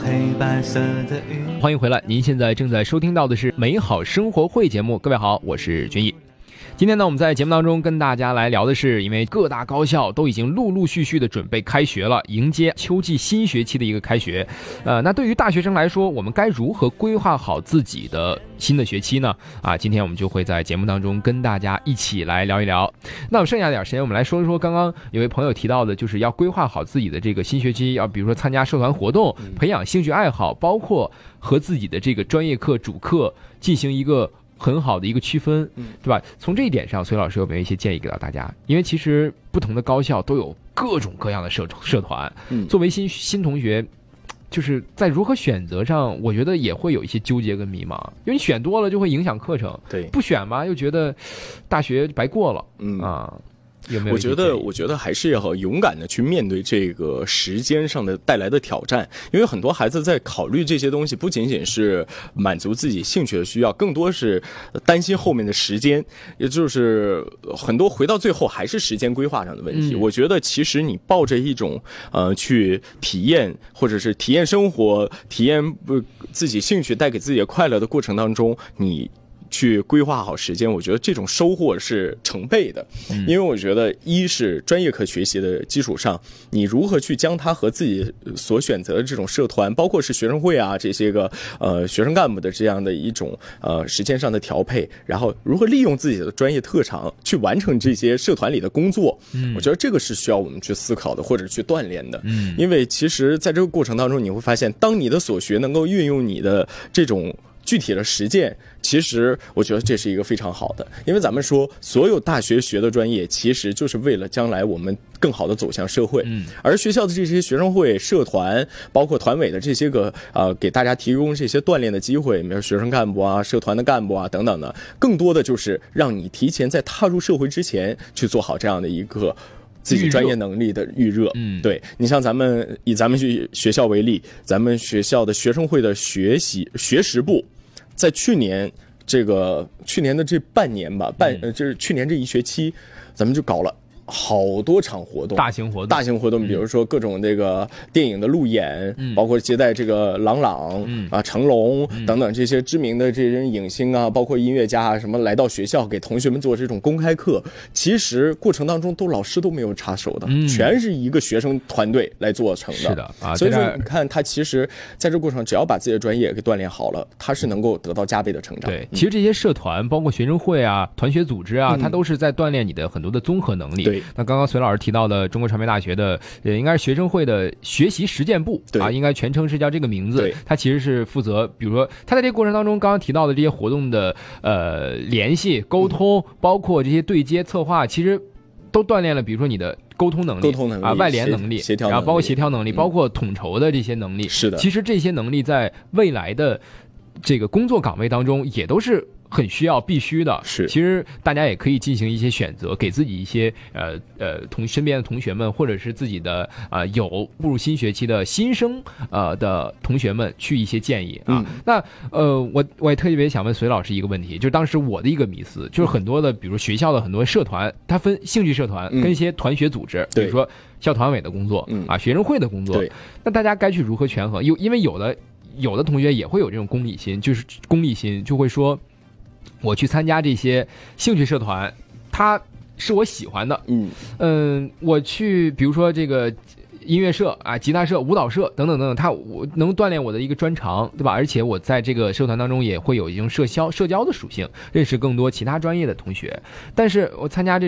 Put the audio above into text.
黑白色的云。 欢迎回来，您现在正在收听到的是美好生活会节目。各位好，我是君毅。今天呢，我们在节目当中跟大家来聊的是，因为各大高校都已经陆陆续续的准备开学了，迎接秋季新学期的一个开学。那对于大学生来说，我们该如何规划好自己的新的学期呢？今天我们就会在节目当中跟大家一起来聊一聊。那我剩下点时间，我们来说一说刚刚有位朋友提到的，就是要规划好自己的这个新学期，要比如说参加社团活动，培养兴趣爱好，包括和自己的这个专业课主课进行一个很好的一个区分，对吧？从这一点上，隋老师有没有一些建议给到大家？因为其实不同的高校都有各种各样的社团，作为新同学，就是在如何选择上，我觉得也会有一些纠结跟迷茫，因为你选多了就会影响课程， 对， 不选吧又觉得大学白过了，有没有？ 我觉得还是要勇敢的去面对这个时间上的带来的挑战，因为很多孩子在考虑这些东西，不仅仅是满足自己兴趣的需要，更多是担心后面的时间，也就是很多回到最后还是时间规划上的问题。我觉得其实你抱着一种去体验或者是体验生活、体验自己兴趣带给自己的快乐的过程当中，你去规划好时间，我觉得这种收获是成倍的。因为我觉得一是专业课学习的基础上，你如何去将它和自己所选择的这种社团，包括是学生会啊这些个学生干部的这样的一种时间上的调配，然后如何利用自己的专业特长去完成这些社团里的工作，我觉得这个是需要我们去思考的或者去锻炼的。因为其实在这个过程当中，你会发现当你的所学能够运用你的这种具体的实践，其实我觉得这是一个非常好的。因为咱们说所有大学学的专业其实就是为了将来我们更好的走向社会，而学校的这些学生会社团包括团委的这些个给大家提供这些锻炼的机会，比如学生干部啊社团的干部啊等等的，更多的就是让你提前在踏入社会之前去做好这样的一个自己专业能力的预热。对，你像以咱们学校为例，咱们学校的学生会的学识部在去年的这半年吧，就是去年这一学期，咱们就搞了好多场活动，大型活动，比如说各种这个电影的路演，包括接待这个郎成龙等等这些知名的这些影星啊，包括音乐家啊什么来到学校给同学们做这种公开课，其实过程当中老师都没有插手的，全是一个学生团队来做成的。 是的啊， 所以说你看他其实在这过程只要把自己的专业给锻炼好了，他是能够得到加倍的成长。 对，其实这些社团包括学生会啊、团学组织啊，它都是在锻炼你的很多的综合能力。 对。 那刚刚隋老师提到的中国传媒大学的应该是学生会的学习实践部应该全称是叫这个名字。它其实是负责，比如说它在这个过程当中刚刚提到的这些活动的联系沟通，包括这些对接策划，其实都锻炼了比如说你的沟通能力外联能力， 协调能力， 然后包括协调能力，包括统筹的这些能力。 是的， 其实这些能力在未来的这个工作岗位当中也都是很需要必须的。 是， 其实大家也可以进行一些选择，给自己一些身边的同学们，或者是自己的有步入新学期的新生的同学们去一些建议啊。那我也特别想问隋老师一个问题，就是当时我的一个迷思，就是很多的比如学校的很多社团，它分兴趣社团跟一些团学组织，比如说校团委的工作学生会的工作，那大家该去如何权衡？因为有的同学也会有这种功利心，就会说我去参加这些兴趣社团，它是我喜欢的，我去比如说这个音乐社啊、吉他社、舞蹈社等等等等，我能锻炼我的一个专长，对吧？而且我在这个社团当中也会有一种社交的属性，认识更多其他专业的同学。但是我参加